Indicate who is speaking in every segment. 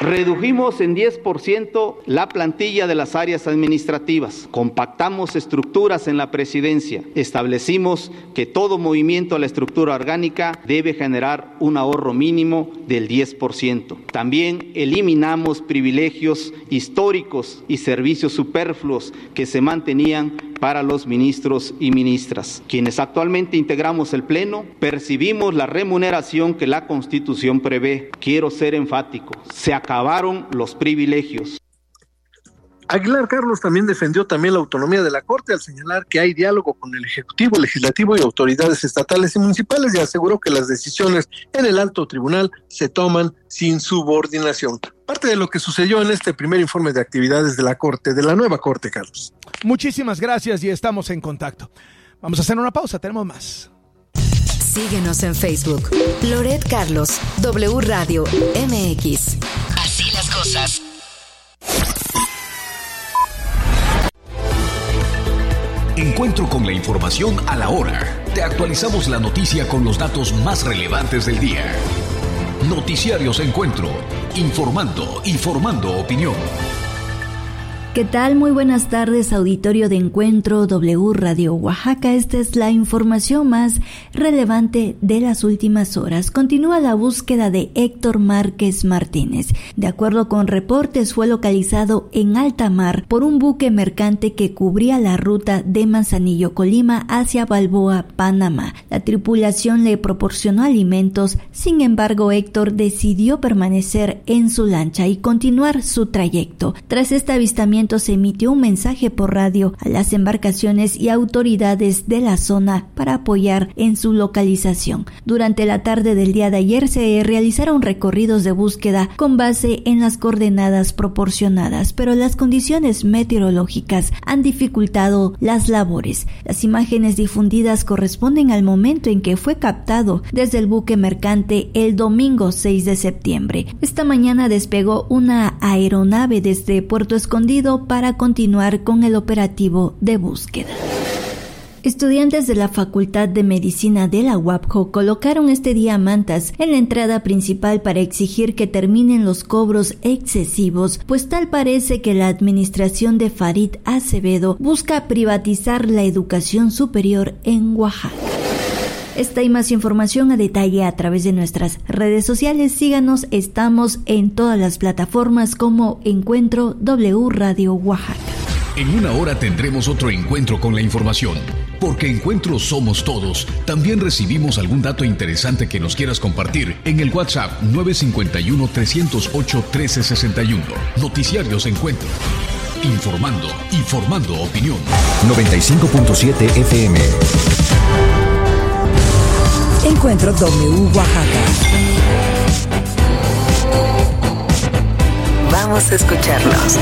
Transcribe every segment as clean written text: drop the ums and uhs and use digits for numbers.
Speaker 1: Redujimos en 10% la plantilla de las áreas administrativas, compactamos estructuras en la presidencia, establecimos que todo movimiento a la estructura orgánica debe generar un ahorro mínimo del 10%. También eliminamos privilegios históricos y servicios superfluos que se mantenían para los ministros y ministras. Quienes actualmente integramos el Pleno, percibimos la remuneración que la Constitución prevé. Quiero ser enfático, se acabaron los privilegios.
Speaker 2: Aguilar Carlos también defendió la autonomía de la Corte al señalar que hay diálogo con el Ejecutivo, Legislativo y autoridades estatales y municipales y aseguró que las decisiones en el alto tribunal se toman sin subordinación. Parte de lo que sucedió en este primer informe de actividades de la Corte, de la nueva Corte, Carlos.
Speaker 3: Muchísimas gracias y estamos en contacto. Vamos a hacer una pausa, tenemos más.
Speaker 4: Síguenos en Facebook. Loret Carlos, W Radio MX. Así las cosas.
Speaker 5: Encuentro con la información a la hora. Te actualizamos la noticia con los datos más relevantes del día. Noticiarios Encuentro. Informando y formando opinión.
Speaker 6: ¿Qué tal? Muy buenas tardes, auditorio de Encuentro W Radio Oaxaca. Esta es la información más relevante de las últimas horas. Continúa la búsqueda de Héctor Márquez Martínez. De acuerdo con reportes, fue localizado en alta mar por un buque mercante que cubría la ruta de Manzanillo, Colima, hacia Balboa, Panamá. La tripulación le proporcionó alimentos, sin embargo, Héctor decidió permanecer en su lancha y continuar su trayecto. Tras este avistamiento, se emitió un mensaje por radio a las embarcaciones y autoridades de la zona para apoyar en su localización. Durante la tarde del día de ayer se realizaron recorridos de búsqueda con base en las coordenadas proporcionadas, pero las condiciones meteorológicas han dificultado las labores. Las imágenes difundidas corresponden al momento en que fue captado desde el buque mercante el domingo 6 de septiembre. Esta mañana despegó una aeronave desde Puerto Escondido para continuar con el operativo de búsqueda. Estudiantes de la Facultad de Medicina de la UAPJO colocaron este día mantas en la entrada principal para exigir que terminen los cobros excesivos, pues tal parece que la administración de Farid Acevedo busca privatizar la educación superior en Oaxaca. Esta y más información a detalle a través de nuestras redes sociales. Síganos, estamos en todas las plataformas como Encuentro W Radio Oaxaca.
Speaker 5: En una hora tendremos otro encuentro con la información, porque Encuentro somos todos. También recibimos algún dato interesante que nos quieras compartir en el WhatsApp 951-308-1361. Noticiarios Encuentro. Informando y formando opinión.
Speaker 7: 95.7 FM. Encuentro W Oaxaca.
Speaker 4: Vamos a escucharlos.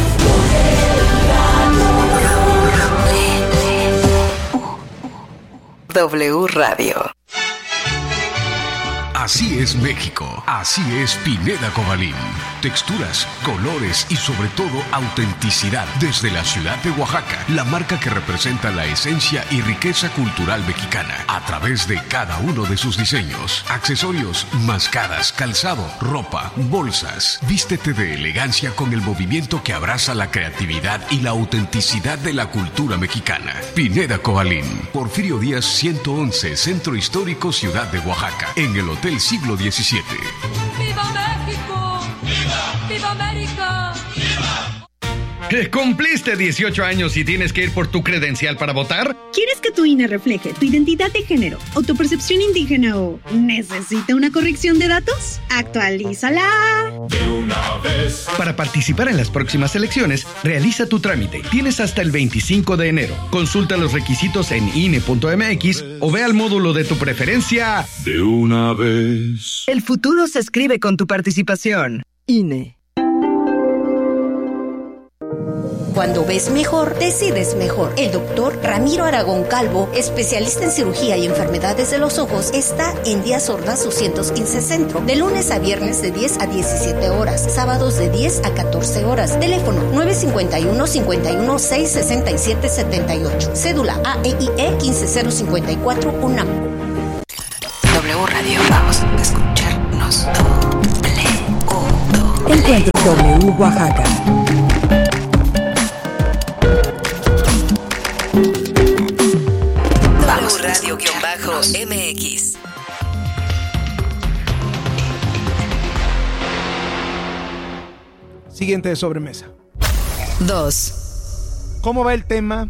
Speaker 4: W Radio.
Speaker 5: Así es México, así es Pineda Cobalín. Texturas, colores y sobre todo autenticidad desde la ciudad de Oaxaca, la marca que representa la esencia y riqueza cultural mexicana a través de cada uno de sus diseños, accesorios, mascaras, calzado, ropa, bolsas. Vístete de elegancia con el movimiento que abraza la creatividad y la autenticidad de la cultura mexicana. Pineda Cobalín, Porfirio Díaz 111, Centro Histórico, Ciudad de Oaxaca, en el Hotel Siglo XVII.
Speaker 8: ¡Viva México! ¡Viva! ¡Viva América! ¡Viva!
Speaker 9: ¿Cumpliste 18 años y tienes que ir por tu credencial para votar?
Speaker 10: ¿Quieres que tu INE refleje tu identidad de género o tu percepción indígena o necesita una corrección de datos? ¡Actualízala!
Speaker 8: De una vez.
Speaker 9: Para participar en las próximas elecciones, realiza tu trámite. Tienes hasta el 25 de enero. Consulta los requisitos en INE.mx o ve al módulo de tu preferencia.
Speaker 8: De una vez.
Speaker 11: El futuro se escribe con tu participación. INE.
Speaker 12: Cuando ves mejor, decides mejor. El doctor Ramiro Aragón Calvo, especialista en cirugía y enfermedades de los ojos, está en Díaz Ordaz 215 Centro, de lunes a viernes de 10 a 17 horas, sábados de 10 a 14 horas. Teléfono 951-51-667-78. Cédula AEIE 15054 UNAM.
Speaker 4: W Radio, vamos a escucharnos. W.
Speaker 7: Encuentro W Oaxaca.
Speaker 4: Vamos Radio-MX.
Speaker 3: Siguiente de sobremesa.
Speaker 4: 2.
Speaker 3: ¿Cómo va el tema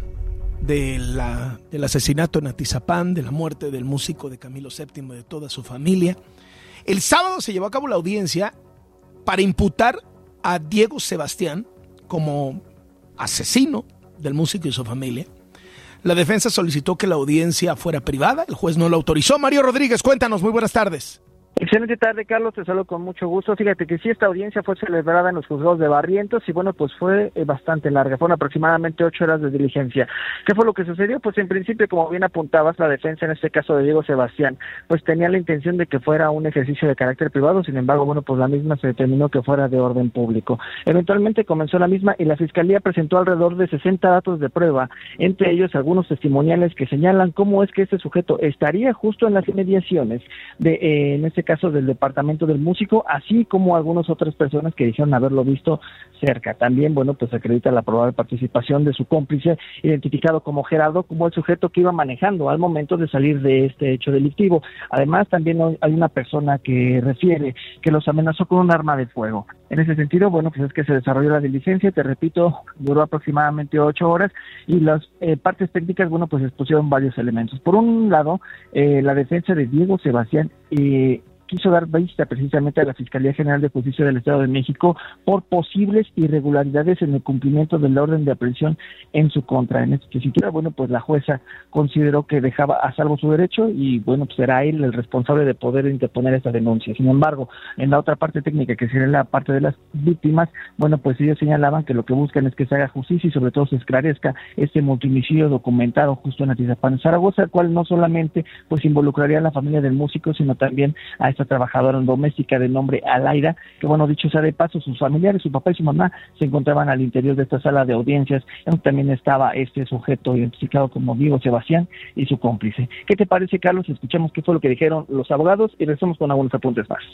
Speaker 3: del asesinato en Atizapán, de la muerte del músico de Camilo VII y de toda su familia? El sábado se llevó a cabo la audiencia para imputar a Diego Sebastián como asesino del músico y su familia. La defensa solicitó que la audiencia fuera privada, el juez no la autorizó. Mario Rodríguez, cuéntanos, muy buenas tardes.
Speaker 13: Excelente tarde, Carlos, te saludo con mucho gusto. Fíjate que sí, esta audiencia fue celebrada en los juzgados de Barrientos y bueno, pues fue bastante larga, fueron aproximadamente 8 horas de diligencia. ¿Qué fue lo que sucedió? Pues en principio, como bien apuntabas, la defensa en este caso de Diego Sebastián, pues tenía la intención de que fuera un ejercicio de carácter privado, sin embargo, bueno, pues la misma se determinó que fuera de orden público. Eventualmente comenzó la misma y la Fiscalía presentó alrededor de 60 datos de prueba, entre ellos algunos testimoniales que señalan cómo es que este sujeto estaría justo en las inmediaciones de, en este caso del departamento del músico, así como algunas otras personas que dijeron haberlo visto cerca. También, bueno, pues acredita la probable participación de su cómplice, identificado como Gerardo, como el sujeto que iba manejando al momento de salir de este hecho delictivo. Además, también hay una persona que refiere que los amenazó con un arma de fuego. En ese sentido, bueno, pues es que se desarrolló la diligencia, te repito, duró aproximadamente 8 horas y las partes técnicas, bueno, pues expusieron varios elementos. Por un lado, la defensa de Diego Sebastián quiso dar vista precisamente a la Fiscalía General de Justicia del Estado de México por posibles irregularidades en el cumplimiento del orden de aprehensión en su contra. En esta tesitura, bueno, pues la jueza consideró que dejaba a salvo su derecho y, bueno, pues será él el responsable de poder interponer esta denuncia. Sin embargo, en la otra parte técnica, que sería la parte de las víctimas, bueno, pues ellos señalaban que lo que buscan es que se haga justicia y sobre todo se esclarezca este multihomicidio documentado justo en Atizapán, Zaragoza, el cual no solamente pues involucraría a la familia del músico, sino también a esta trabajadora doméstica de nombre Alaira, que bueno, dicho sea de paso, sus familiares, su papá y su mamá, se encontraban al interior de esta sala de audiencias, donde también estaba este sujeto identificado como Diego Sebastián y su cómplice. ¿Qué te parece, Carlos? Escuchamos qué fue lo que dijeron los abogados y regresamos con algunos apuntes más.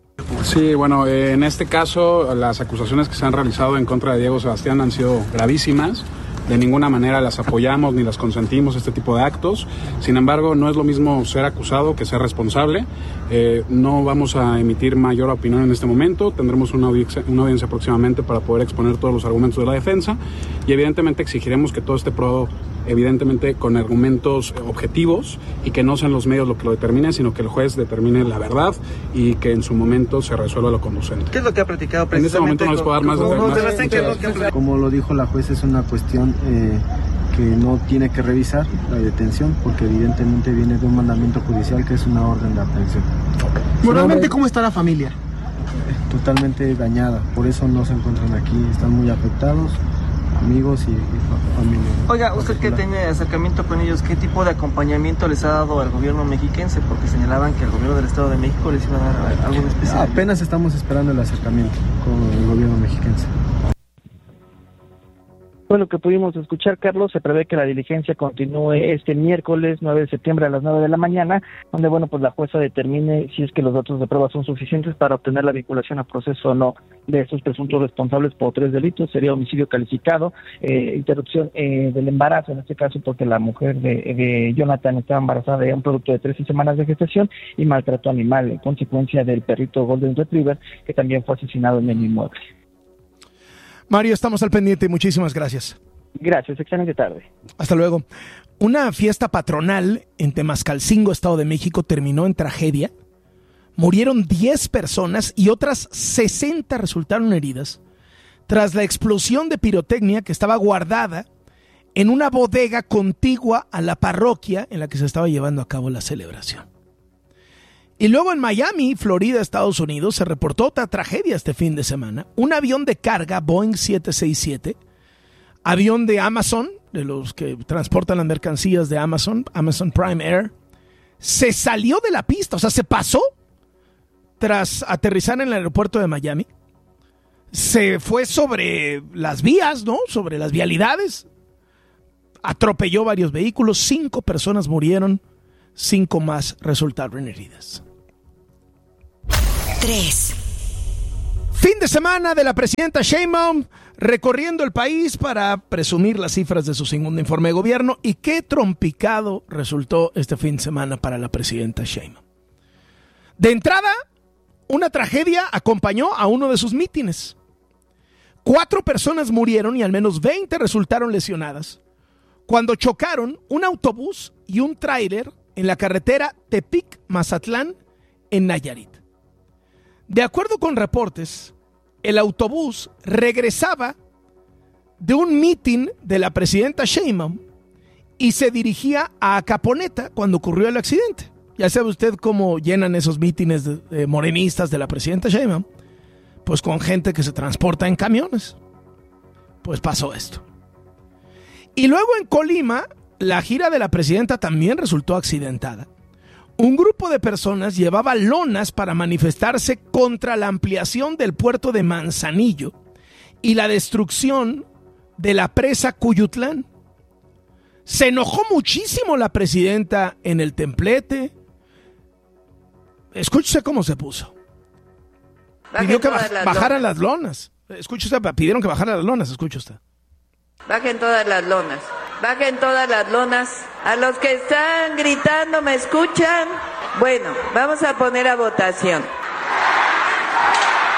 Speaker 14: Sí, bueno, en este caso las acusaciones que se han realizado en contra de Diego Sebastián han sido gravísimas. De ninguna manera las apoyamos ni las consentimos, este tipo de actos. Sin embargo, no es lo mismo ser acusado que ser responsable. No vamos a emitir mayor opinión en este momento. Tendremos una audiencia próximamente para poder exponer todos los argumentos de la defensa y evidentemente exigiremos que todo esté probado, evidentemente con argumentos objetivos y que no sean los medios lo que lo determinen, sino que el juez determine la verdad y que en su momento se resuelva lo conducente.
Speaker 13: ¿Qué es lo que ha platicado
Speaker 14: precisamente? En este momento no les puedo dar más detalles.
Speaker 15: Como lo dijo la jueza, es una cuestión que no tiene que revisar la detención porque evidentemente viene de un mandamiento judicial que es una orden de aprehensión.
Speaker 16: Moralmente, ¿cómo está la familia?
Speaker 15: Totalmente dañada, por eso no se encuentran aquí, están muy afectados, amigos y familia.
Speaker 16: Oiga, usted que tiene acercamiento con ellos, ¿qué tipo de acompañamiento les ha dado al gobierno mexiquense? Porque señalaban que el gobierno del Estado de México les iba a dar algo especial.
Speaker 15: Apenas estamos esperando el acercamiento con el gobierno mexiquense.
Speaker 13: Bueno, que pudimos escuchar, Carlos, se prevé que la diligencia continúe este miércoles 9 de septiembre a las 9 de la mañana, donde, bueno, pues la jueza determine si es que los datos de prueba son suficientes para obtener la vinculación a proceso o no de estos presuntos responsables por 3 delitos. Sería homicidio calificado, interrupción del embarazo, en este caso porque la mujer de Jonathan estaba embarazada de un producto de 13 semanas de gestación, y maltrato animal en consecuencia del perrito Golden Retriever, que también fue asesinado en el inmueble.
Speaker 3: Mario, estamos al pendiente. Muchísimas gracias.
Speaker 13: Gracias, excelente tarde.
Speaker 3: Hasta luego. Una fiesta patronal en Temascalcingo, Estado de México, terminó en tragedia. Murieron 10 personas y otras 60 resultaron heridas tras la explosión de pirotecnia que estaba guardada en una bodega contigua a la parroquia en la que se estaba llevando a cabo la celebración. Y luego en Miami, Florida, Estados Unidos, se reportó otra tragedia este fin de semana. Un avión de carga, Boeing 767, avión de Amazon, de los que transportan las mercancías de Amazon, Amazon Prime Air, se salió de la pista, o sea, se pasó tras aterrizar en el aeropuerto de Miami. Se fue sobre las vías, ¿no? Sobre las vialidades. Atropelló varios vehículos, 5 personas murieron, 5 más resultaron heridas.
Speaker 4: 3.
Speaker 3: Fin de semana de la presidenta Sheinbaum recorriendo el país para presumir las cifras de su segundo informe de gobierno. Y qué trompicado resultó este fin de semana para la presidenta Sheinbaum. De entrada, una tragedia acompañó a uno de sus mítines. 4 personas murieron y al menos 20 resultaron lesionadas cuando chocaron un autobús y un tráiler en la carretera Tepic-Mazatlán en Nayarit. De acuerdo con reportes, el autobús regresaba de un mitin de la presidenta Sheinbaum y se dirigía a Acaponeta cuando ocurrió el accidente. Ya sabe usted cómo llenan esos mítines de morenistas de la presidenta Sheinbaum, pues con gente que se transporta en camiones. Pues pasó esto. Y luego en Colima, la gira de la presidenta también resultó accidentada. Un grupo de personas llevaba lonas para manifestarse contra la ampliación del puerto de Manzanillo y la destrucción de la presa Cuyutlán. Se enojó muchísimo la presidenta en el templete. Escúchese cómo se puso. Pidió que bajaran las lonas. Escuche usted, pidieron que bajaran las lonas, escuche usted.
Speaker 17: Bajen todas las lonas. Bajen todas las lonas. A los que están gritando, ¿me escuchan? Bueno, vamos a poner a votación.